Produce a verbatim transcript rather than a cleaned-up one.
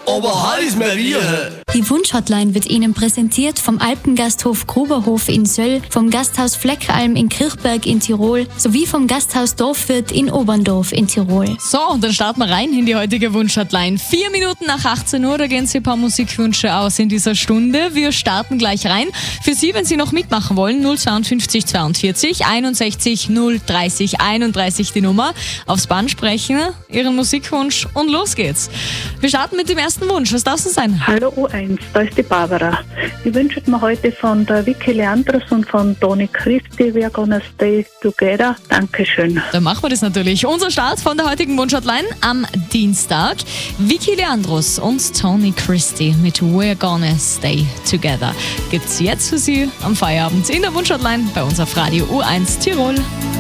aber hart ist mir wie. Die Wunschhotline wird Ihnen präsentiert vom Alpengasthof Gruberhof in Söll, vom Gasthaus Fleckalm in Kirchberg in Tirol sowie vom Gasthaus Dorfwirt in Oberndorf in Tirol. So, und dann starten wir rein in die heutige Wunschhotline. Vier Minuten nach achtzehn Uhr, da gehen Sie ein paar Musikwünsche aus in dieser Stunde. Wir starten gleich rein. Für Sie, wenn Sie noch mitmachen wollen, null zweiundfünfzig zweiundvierzig einundsechzig null dreißig einunddreißig die Nummer. Aufs Band sprechen, Ihren Musikwunsch und los geht's. Wir starten mit dem ersten Wunsch. Was darf es sein? Hallo U eins, da ist die Barbara. Ich wünsche mir heute von der Vicky Leandros und von Toni Christi We're Gonna Stay Together. Dankeschön. Dann machen wir das natürlich. Unser Start von der heutigen Wunschhotline am Dienstag. Vicky Leandros und Toni Christi mit We're Gonna Stay Together gibt's jetzt für Sie am Feierabend in der Wunschhotline bei uns auf Radio U eins Tirol.